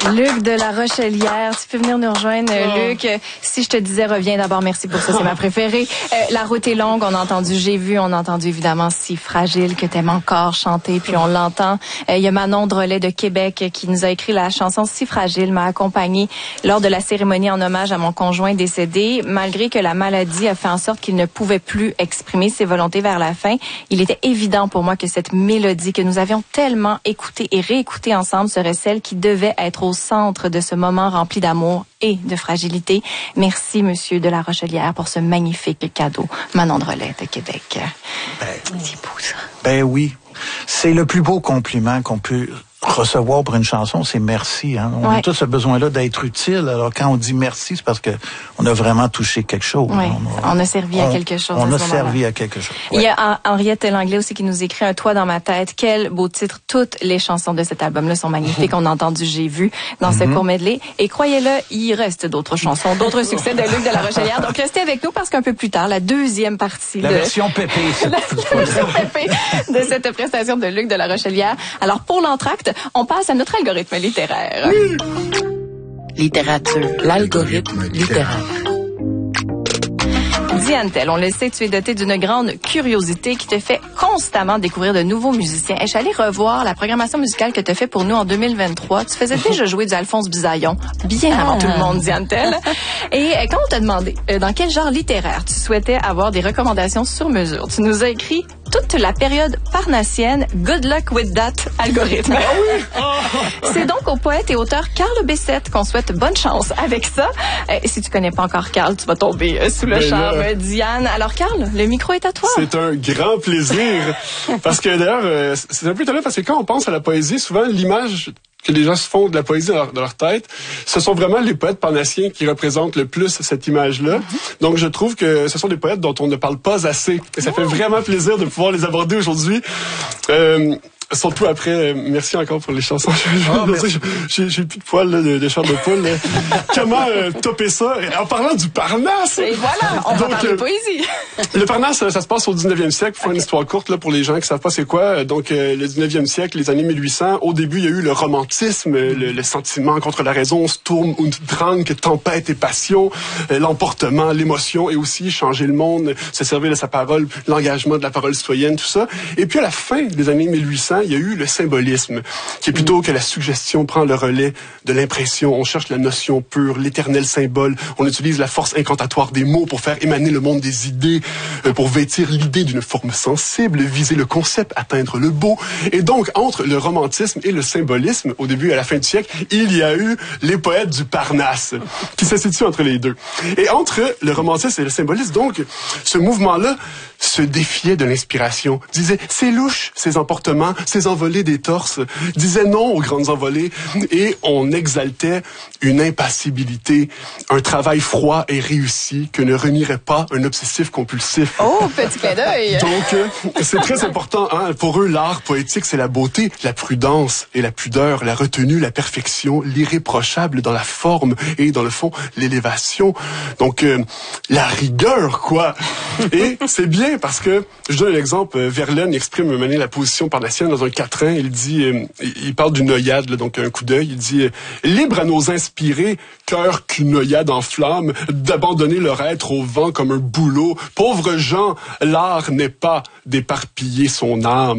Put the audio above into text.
Luc de la Rochelière, tu peux venir nous rejoindre, Luc. Si je te disais reviens d'abord, merci pour ça, c'est ma préférée. La route est longue, on a entendu J'ai vu, on a entendu évidemment Si fragile que t'aimes encore chanter, puis on l'entend. Il y a Manon Drolet de Québec qui nous a écrit la chanson Si fragile, m'a accompagnée lors de la cérémonie en hommage à mon conjoint décédé. Malgré que la maladie a fait en sorte qu'il ne pouvait plus exprimer ses volontés vers la fin, il était évident pour moi que cette mélodie que nous avions tellement écoutée et réécoutée ensemble serait celle qui devait être au centre de ce moment rempli d'amour et de fragilité. Merci, Monsieur de la Rochelière, pour ce magnifique cadeau. Manon Drolet de Québec. C'est beau, ça. Ben oui. C'est le plus beau compliment qu'on peut recevoir pour une chanson, c'est merci. Hein? On a tous ce besoin-là d'être utile. Alors quand on dit merci, c'est parce que on a vraiment touché quelque chose. Oui, on a servi à quelque chose. On a servi à quelque chose. Ouais. Il y a Henriette Langlais aussi qui nous écrit Un toit dans ma tête. Quel beau titre. Toutes les chansons de cet album-là sont magnifiques. On a entendu J'ai vu dans ce court medley. Et croyez-le, il reste d'autres chansons, d'autres succès de Luc de la Rochelière. Donc restez avec nous parce qu'un peu plus tard, la deuxième partie version pépé. La version pépé de cette prestation de Luc de la Rochelière. Alors pour l'entracte, on passe à notre algorithme littéraire. Oui. Littérature, l'algorithme littéraire. Diane Tell, on le sait, tu es dotée d'une grande curiosité qui te fait constamment découvrir de nouveaux musiciens. Et je suis allée revoir la programmation musicale que tu as fait pour nous en 2023. Tu faisais déjà jouer du Alphonse Bisaillon, bien avant tout le monde, Diane Tell. Et quand on t'a demandé dans quel genre littéraire tu souhaitais avoir des recommandations sur mesure, tu nous as écrit toute la période parnassienne. Good luck with that algorithme. C'est donc au poète et auteur Carl Bessette qu'on souhaite bonne chance avec ça. Si tu connais pas encore Carl, tu vas tomber sous le charme, Diane. Alors Carl, le micro est à toi. C'est un grand plaisir. Parce que d'ailleurs, c'est un peu étonnant parce que quand on pense à la poésie, souvent l'image que les gens se font de la poésie dans leur tête, ce sont vraiment les poètes parnassiens qui représentent le plus cette image-là. Donc, je trouve que ce sont des poètes dont on ne parle pas assez. Et ça fait vraiment plaisir de pouvoir les aborder aujourd'hui. Surtout après, merci encore pour les chansons. J'ai plus de poils là, de chair de poule. Comment topper ça? En parlant du Parnasse! Et voilà, on va parler de poésie. Le Parnasse, ça se passe au 19e siècle. Pour faire une histoire courte là, pour les gens qui savent pas c'est quoi. Donc, le 19e siècle, les années 1800, au début, il y a eu le romantisme, le sentiment contre la raison, Sturm und Drang, tempête et passion, l'emportement, l'émotion, et aussi changer le monde, se servir de sa parole, l'engagement de la parole citoyenne, tout ça. Et puis, à la fin des années 1800, il y a eu le symbolisme, qui est plutôt que la suggestion prend le relais de l'impression. On cherche la notion pure, l'éternel symbole. On utilise la force incantatoire des mots pour faire émaner le monde des idées, pour vêtir l'idée d'une forme sensible, viser le concept, atteindre le beau. Et donc, entre le romantisme et le symbolisme, au début et à la fin du siècle, il y a eu les poètes du Parnasse, qui se situent entre les deux. Et entre le romantisme et le symbolisme, donc, ce mouvement-là se défiait de l'inspiration, disait c'est louche ces emportements, ces envolées des torses, disait non aux grandes envolées, et on exaltait une impassibilité, un travail froid et réussi que ne renierait pas un obsessif compulsif. Oh, petit clin d'œil! Donc, c'est très important, hein. Pour eux, l'art poétique, c'est la beauté, la prudence et la pudeur, la retenue, la perfection, l'irréprochable dans la forme et dans le fond, l'élévation. Donc, la rigueur, quoi. Et c'est bien parce que, je donne un exemple, Verlaine exprime la position parnassienne dans un quatrain. Il dit, il parle d'une œillade, là, donc un coup d'œil. Il dit, libre à nos inspirés, cœur qu'une œillade enflamme, d'abandonner leur être au vent comme un bouleau. Pauvres gens, l'art n'est pas d'éparpiller son âme.